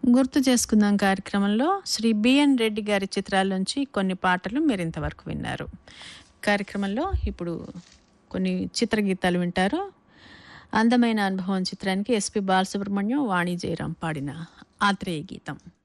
గుర్తు చేసుకుందాం కార్యక్రమంలో శ్రీ బిఎన్ రెడ్డి గారి చిత్రాల్లోంచి కొన్ని పాటలు మీరు ఇంతవరకు విన్నారు. కార్యక్రమంలో ఇప్పుడు కొన్ని చిత్రగీతాలు వింటారు. అందమైన అనుభవం చిత్రానికి ఎస్పి బాలసుబ్రహ్మణ్యం, వాణి జయరాం పాడిన ఆత్రేయ గీతం.